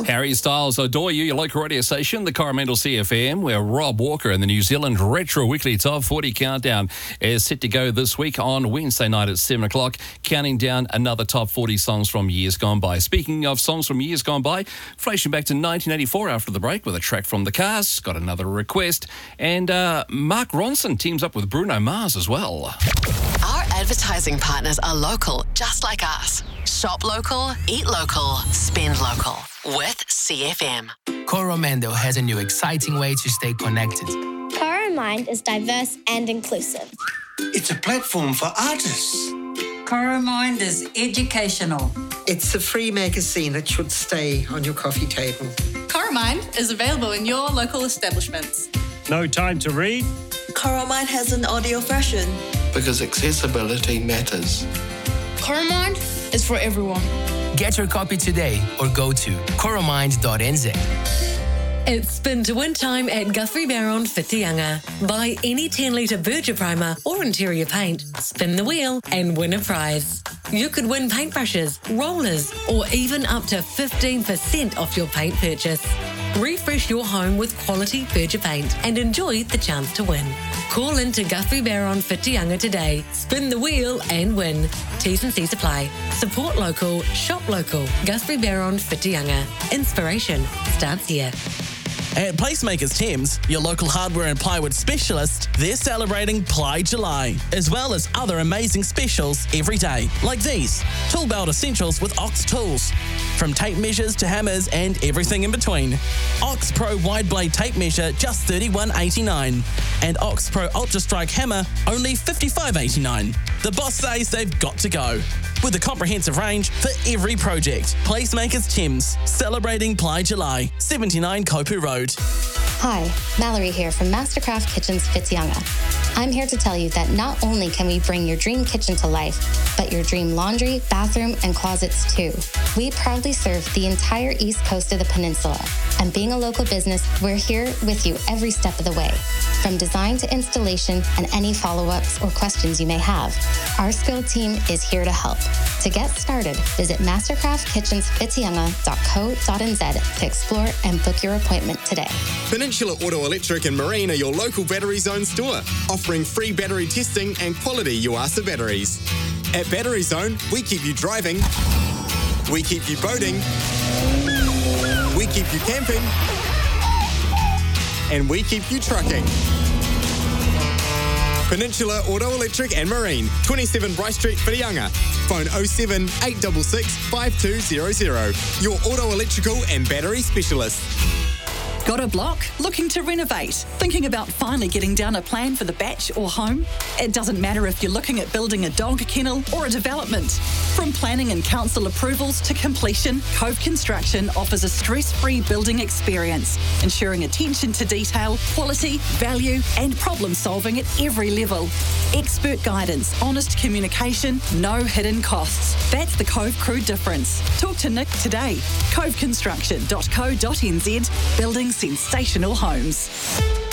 Harry Styles, Adore You, your local radio station, the Coromandel CFM, where Rob Walker and the New Zealand Retro Weekly Top 40 Countdown is set to go this week on Wednesday night at 7 o'clock, counting down another top 40 songs from years gone by. Speaking of songs from years gone by, flashing back to 1984 after the break with a track from The Cars, got another request, and Mark Ronson teams up with Bruno Mars as well. Our advertising partners are local, just like us. Shop local, eat local, spend local with CFM. Coromandel has a new exciting way to stay connected. Coromind is diverse and inclusive. It's a platform for artists. Coromind is educational. It's a free magazine that should stay on your coffee table. Coromind is available in your local establishments. No time to read? Coromind has an audio version. Because accessibility matters. Coromind is for everyone. Get your copy today or go to coromind.nz. It's spin to win time at Guthrie Barron Whitianga. Buy any 10-litre Berger primer or interior paint, spin the wheel and win a prize. You could win paintbrushes, rollers or even up to 15% off your paint purchase. Refresh your home with quality Berger paint and enjoy the chance to win. Call in to Guthrie Barron Whitianga today. Spin the wheel and win. T's and C's apply. Support local, shop local. Guthrie Barron Whitianga. Inspiration starts here. At Placemakers Thames, your local hardware and plywood specialist, they're celebrating Ply July, as well as other amazing specials every day, like these. Tool belt essentials with Ox tools. From tape measures to hammers and everything in between. Ox Pro wide blade tape measure, just $31.89. And Ox Pro Ultra Strike hammer, only $55.89. The boss says they've got to go. With a comprehensive range for every project. Placemakers Thames, celebrating Ply July, 79 Kopu Road. Hi, Mallory here from Mastercraft Kitchens Whitianga. I'm here to tell you that not only can we bring your dream kitchen to life, but your dream laundry, bathroom, and closets too. We proudly serve the entire east coast of the peninsula. And being a local business, we're here with you every step of the way. From design to installation and any follow-ups or questions you may have, our skilled team is here to help. To get started, visit mastercraftkitchenswhitianga.co.nz to explore and book your appointment today. Peninsula Auto Electric and Marine are your local Battery Zone store, offering free battery testing and quality Yuasa batteries. At Battery Zone, we keep you driving, we keep you boating, we keep you camping, and we keep you trucking. Peninsula Auto Electric and Marine, 27 Bryce Street, Whitianga. Phone 07 866 5200. Your auto electrical and battery specialist. Got a block? Looking to renovate? Thinking about finally getting down a plan for the batch or home? It doesn't matter if you're looking at building a dog kennel or a development. From planning and council approvals to completion, Cove Construction offers a stress-free building experience, ensuring attention to detail, quality, value and problem-solving at every level. Expert guidance, honest communication, no hidden costs. That's the Cove Crew difference. Talk to Nick today. coveconstruction.co.nz, building sensational homes.